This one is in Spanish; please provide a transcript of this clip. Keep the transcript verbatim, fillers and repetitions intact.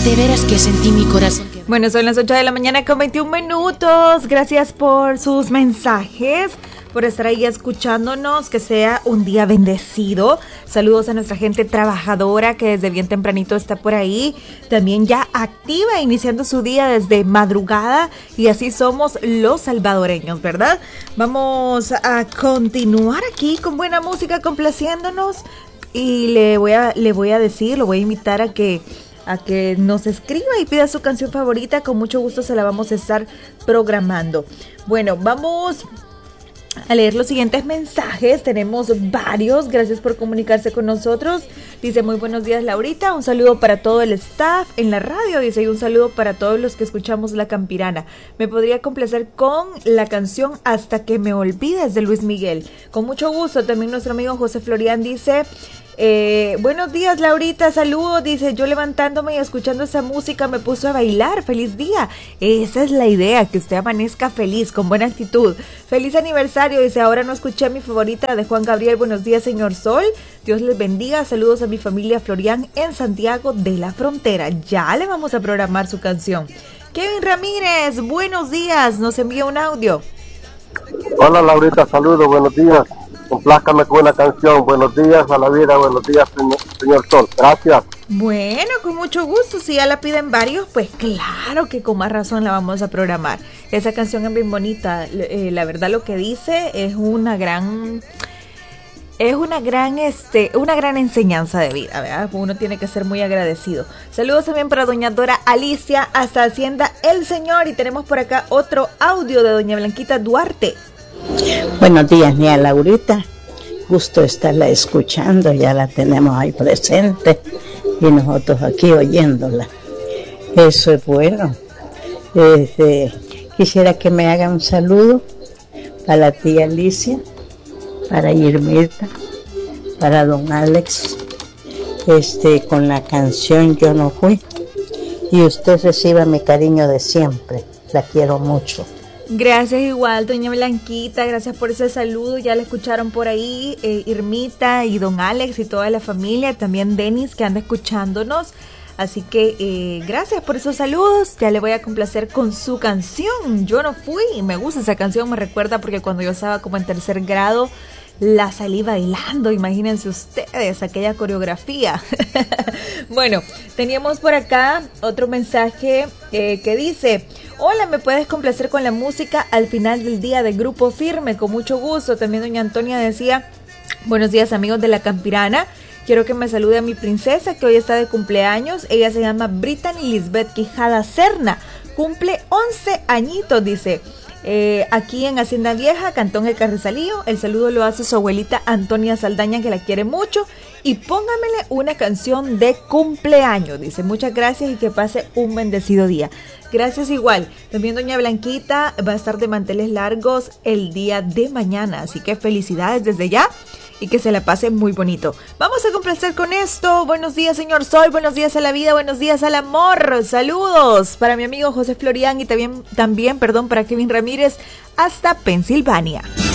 De veras que sentí mi corazón. Bueno, son las ocho de la mañana con veintiún minutos. Gracias por sus mensajes, por estar ahí escuchándonos. Que sea un día bendecido. Saludos a nuestra gente trabajadora que desde bien tempranito está por ahí. También ya activa, iniciando su día desde madrugada. Y así somos los salvadoreños, ¿verdad? Vamos a continuar aquí con buena música, complaciéndonos. Y le voy a, le voy a decir, lo voy a invitar a que... a que nos escriba y pida su canción favorita. Con mucho gusto se la vamos a estar programando. Bueno, vamos a leer los siguientes mensajes. Tenemos varios. Gracias por comunicarse con nosotros. Dice, muy buenos días, Laurita. Un saludo para todo el staff en la radio. Dice, y un saludo para todos los que escuchamos La Campirana. Me podría complacer con la canción Hasta que me olvides de Luis Miguel. Con mucho gusto. También nuestro amigo José Florian dice... Eh, buenos días, Laurita, saludos. Dice, yo levantándome y escuchando esa música me puso a bailar. Feliz día. Esa es la idea, que usted amanezca feliz, con buena actitud. Feliz aniversario. Dice, ahora no escuché mi favorita de Juan Gabriel. Buenos días, señor Sol. Dios les bendiga. Saludos a mi familia Florian en Santiago de la Frontera. Ya le vamos a programar su canción. Kevin Ramírez, buenos días. Nos envía un audio. Hola, Laurita, saludos, buenos días. Complázcame con una canción. Buenos días a la vida, buenos días, señor, señor Sol. Gracias. Bueno, con mucho gusto. Si ya la piden varios, pues claro que con más razón la vamos a programar. Esa canción es bien bonita. Eh, la verdad, lo que dice es una gran... Es una gran, este, una gran enseñanza de vida, ¿verdad? Uno tiene que ser muy agradecido. Saludos también para doña Dora Alicia hasta Hacienda El Señor. Y tenemos por acá otro audio de doña Blanquita Duarte. Buenos días, Nia Laurita. Gusto estarla escuchando, ya la tenemos ahí presente y nosotros aquí oyéndola. Eso es bueno. Este, quisiera que me haga un saludo para la tía Alicia, para Irmita, para don Alex, este, con la canción Yo no fui. Y usted reciba mi cariño de siempre. La quiero mucho. Gracias igual, doña Blanquita, gracias por ese saludo. Ya la escucharon por ahí, eh, Irmita y don Alex y toda la familia, también Denis que anda escuchándonos. Así que eh, gracias por esos saludos. Ya le voy a complacer con su canción Yo no fui. Me gusta esa canción, me recuerda porque cuando yo estaba como en tercer grado la salí bailando, imagínense ustedes aquella coreografía. Bueno, teníamos por acá otro mensaje eh, que dice: hola, ¿me puedes complacer con la música al final del día de Grupo Firme? Con mucho gusto. También doña Antonia decía: buenos días, amigos de La Campirana. Quiero que me salude a mi princesa que hoy está de cumpleaños. Ella se llama Brittany Lisbeth Quijada Serna. Cumple once añitos, dice. Eh, aquí en Hacienda Vieja, Cantón El Carrizalillo. El saludo lo hace su abuelita Antonia Saldaña, que la quiere mucho. Y póngamele una canción de cumpleaños, dice. Muchas gracias y que pase un bendecido día. Gracias igual. También doña Blanquita va a estar de manteles largos el día de mañana. Así que felicidades desde ya y que se la pase muy bonito. Vamos a complacer con esto. Buenos días, señor Sol. Buenos días a la vida. Buenos días al amor. Saludos para mi amigo José Florian y también, también perdón, para Kevin Ramírez hasta Pensilvania.